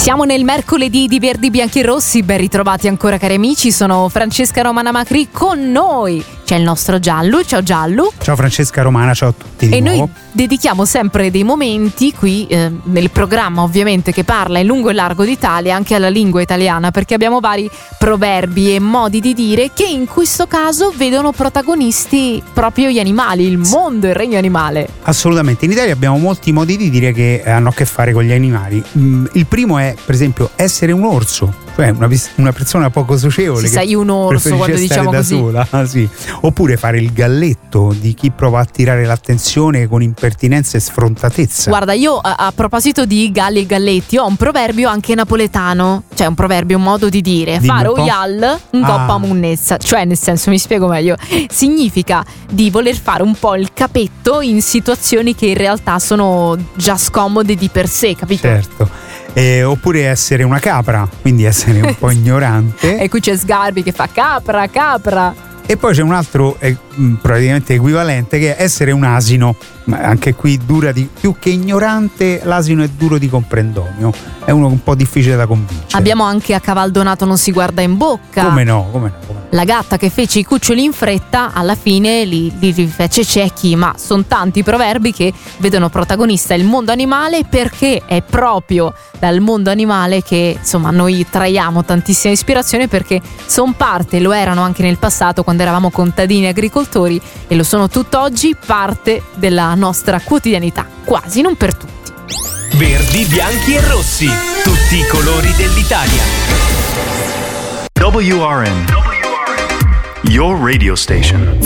Siamo nel mercoledì di Verdi, Bianchi e Rossi, ben ritrovati ancora cari amici, sono Francesca Romana Macri, con noi c'è il nostro Giallo, ciao Giallo. Ciao Francesca Romana, ciao a tutti di nuovo. Noi dedichiamo sempre dei momenti qui nel programma ovviamente che parla in lungo e largo d'Italia anche alla lingua italiana, perché abbiamo vari proverbi e modi di dire che in questo caso vedono protagonisti proprio gli animali, il mondo, il regno animale. Assolutamente, in Italia abbiamo molti modi di dire che hanno a che fare con gli animali. Il primo è, per esempio, essere un orso, cioè una persona poco socievole. Sì, sei un orso quando diciamo da così. Sola. Ah, sì. Oppure fare il galletto di chi prova a attirare l'attenzione con impertinenza e sfrontatezza. Guarda, io a proposito di galli e galletti ho un proverbio anche napoletano, cioè un proverbio, un modo di dire. Dimmi Fare un po'. oial un coppa munnezza, cioè nel senso, mi spiego meglio, significa di voler fare un po' il capetto in situazioni che in realtà sono già scomode di per sé, capito? Certo. Oppure essere una capra, quindi essere un po' ignorante. E qui c'è Sgarbi che fa capra. E poi c'è un altro praticamente equivalente, che è essere un asino, ma anche qui più che ignorante, l'asino è duro di comprendonio, è uno un po' difficile da convincere. Abbiamo anche a cavaldonato non si guarda in bocca. Come no. La gatta che fece i cuccioli in fretta alla fine li rifece ciechi, ma sono tanti proverbi che vedono protagonista il mondo animale, perché è proprio dal mondo animale che insomma noi traiamo tantissima ispirazione, perché sono parte, lo erano anche nel passato quando eravamo contadini e agricoltori, e lo sono tutt'oggi, parte della nostra quotidianità, quasi, non per tutti. Verdi, bianchi e rossi, tutti i colori dell'Italia. WRN, your radio station.